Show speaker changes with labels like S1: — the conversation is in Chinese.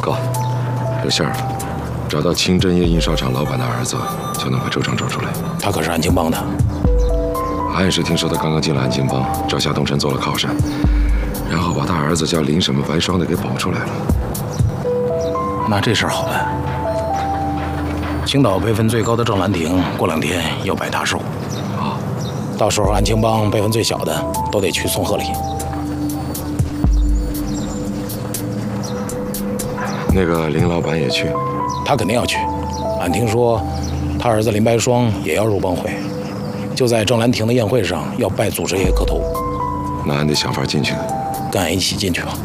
S1: 够，有信儿了，找到清真业印刷厂老板的儿子，就能把周成找出来。
S2: 他可是安青帮的。
S1: 俺也是听说他刚刚进了安青帮，找夏东辰做了靠山，然后把他儿子叫林什么白霜的给保出来了。
S2: 那这事儿好办。青岛辈分最高的郑兰亭过2天要摆大寿，到时候安青帮辈分最小的都得去送贺礼。
S1: 那个林老板也去，
S2: 他肯定要去。俺听说，他儿子林白霜也要入帮会，就在郑兰亭的宴会上要拜祖师爷磕头。
S1: 那俺得想法进去。
S2: 跟俺一起进去吧。